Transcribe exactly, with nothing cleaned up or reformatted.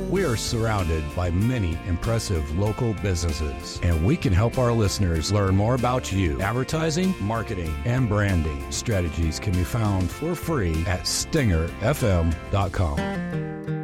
We are surrounded by many impressive local businesses, and we can help our listeners learn more about you. Advertising, marketing, and branding strategies can be found for free at stinger f m dot com.